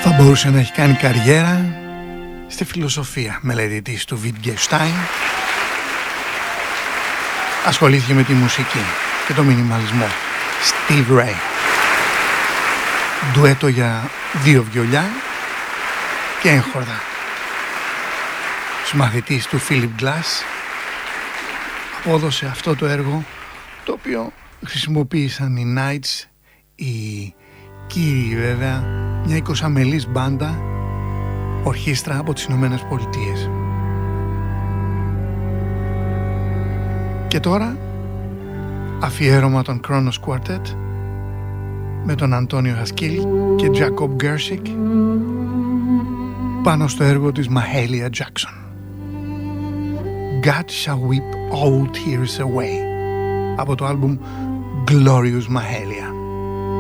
Θα μπορούσε να έχει κάνει καριέρα στη φιλοσοφία, μελετητής του Wittgenstein. Ασχολήθηκε με τη μουσική και το μινιμαλισμό. Steve Ray. Ντουέτο για 2 βιολιά και έγχορδα. Μαθητής του Philip Glass απόδωσε αυτό το έργο, το οποίο χρησιμοποίησαν οι Knights, οι κύριοι βέβαια, μια 20 μελής μπάντα, ορχήστρα από τις Ηνωμένες Πολιτείες. Και τώρα αφιέρωμα των Kronos Quartet με τον Αντώνιο Χασκίλ και Jacob Gersik πάνω στο έργο της Mahalia Jackson. God shall weep all tears away από το άλμπουμ Glorious Mahalia.